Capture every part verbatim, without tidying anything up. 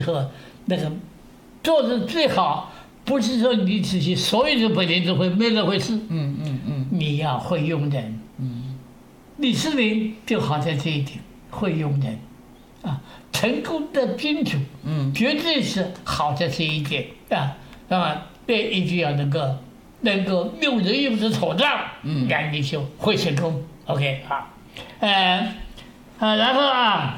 和那个做的最好，不是说你自己所有的本领都会，没那回事。 嗯嗯嗯， 你要会用人。 嗯， 李世民就好在这一点，会用人，啊，成功的君主， 嗯， 绝对是好在这一点啊。那么，对，一定要能够能够用人用的妥当， 嗯， 那你就会成功。OK 好，呃，啊，然后啊，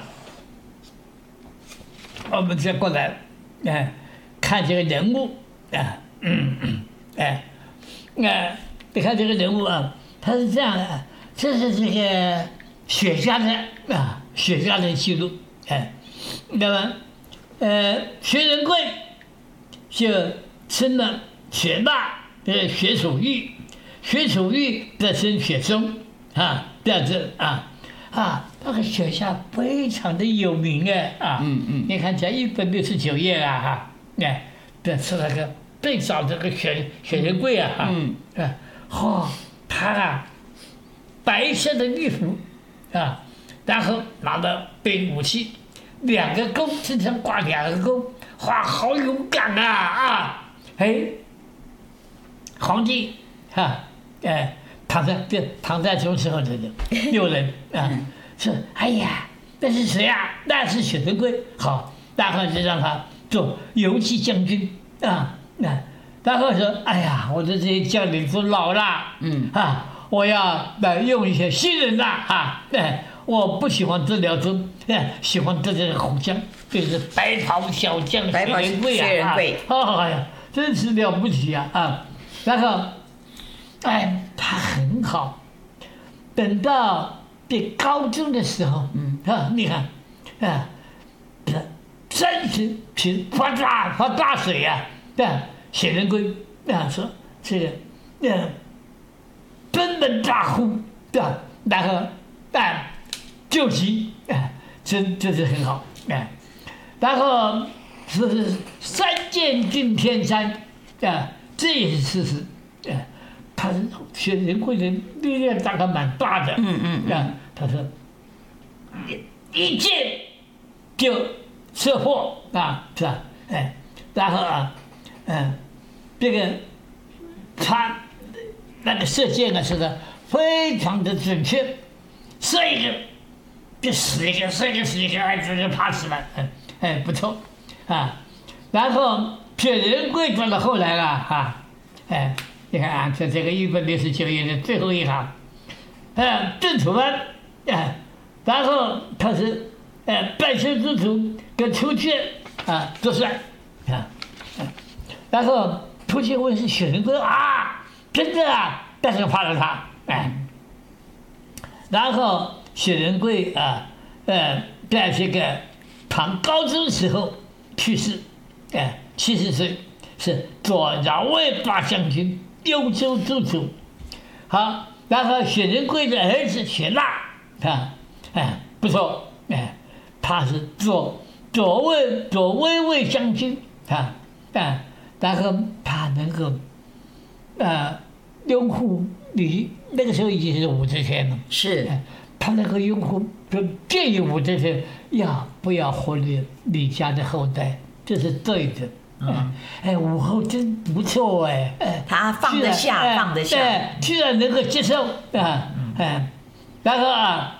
我们再过来，哎、呃，看这个人物啊，嗯嗯，哎、呃，呃，你看这个人物啊，他是这样的，这是这个雪家的啊，雪家的记录，哎、呃，那么，呃，薛仁贵就生了雪霸，呃，薛楚玉，薛楚玉再生雪松，啊，这样子啊。啊，那个雪下非常的有名哎啊， 嗯嗯， 你看才一百六十九页啊哈，哎，这是那个最早这个雪雪人贵啊哈， 嗯， 啊，嚯，他啊，白色的衣服啊，然后拿着背武器，两个弓身上挂两个弓，哇，好勇敢啊啊，哎，皇帝哈，哎。躺在这躺在这种时候的人，有人啊，说哎呀，那是谁啊？那是薛仁贵。好，然后就让他做游击将军啊，那然后说，哎呀，我的这些将领都老了， 嗯啊，我要来用一些新人呐啊，哎，我不喜欢这辽中，哎，喜欢这这个虎将，就是白袍小将薛仁贵啊， 薛仁贵， 哎呀，真是了不起啊啊，然后。哎，他很好。等到这高中的时候，嗯啊，你看，啊，这三十平发大发大水呀、啊，啊，薛仁贵啊说这个，呃、啊，奔门大呼，对吧？然后啊救急，啊，这这是很好，啊，然后是三箭定天山，啊，这也是事实，啊。他是薛仁贵的力量大概蛮大的， 嗯嗯啊，他说一一箭就射破啊，是吧？哎，然后啊，嗯，这个他那个射箭啊，是的，非常的准确，射一个就死一个，射一个死一个，哎，这就怕死了，哎哎，不错啊。然后薛仁贵到了后来了啊，哎。你看啊，在这个一百六十九页的最后一行，呃，郑楚班，啊，然后他是呃半生之徒跟出去啊作帅，啊，然后出去问是薛仁贵啊，真的啊，但是怕了他，哎，然后薛仁贵啊，呃，在这个唐高宗时候去世，哎，七十岁，是左饶卫大将军。幽州都督，好，然后薛仁贵的儿子薛腊，啊，哎，不错，哎，他是左左卫左威卫将军，啊，啊，然后他能够，啊，拥护李，那个时候已经是武则天了， 是， 哎，他能够拥护，就建议武则天要不要活李李家的后代，这是对的。嗯，哎，武后真不错哎，哎， 他放得下， 哎、 放得下， 哎，居然能够接受啊，哎，然后啊，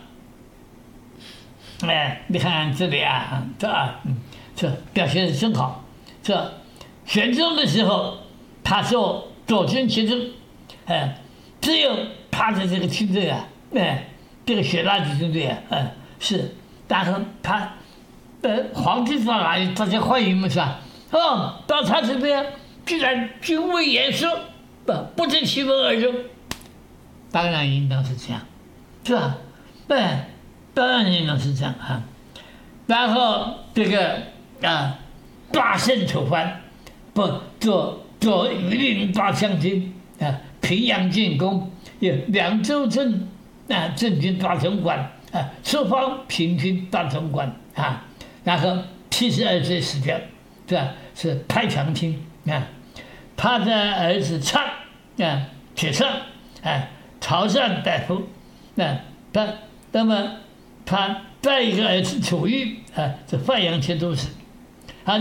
哎，你看这里啊，这啊，嗯，这表现的真好。这玄宗的时候，他做左军节度，哎，只有他的这个军队啊，哎，这个雪拉的军队啊，嗯，是，然后他，呃，皇帝到哪里，大家欢迎嘛，是吧？哦，到他这边居然军威严肃，不不知其文而入，当然应当是这样，是吧？对，当然应当是这样啊。然后这个啊，大胜吐蕃，不做做榆林大将军啊，平阳进攻，有凉州镇啊，镇军大总管啊，朔方平军大总管啊，然后七十二岁死掉。是吧？是太常卿啊，他的儿子畅啊，铁畅啊，潮汕大夫啊，他那么他再一个儿子楚玉啊，是范阳节度使。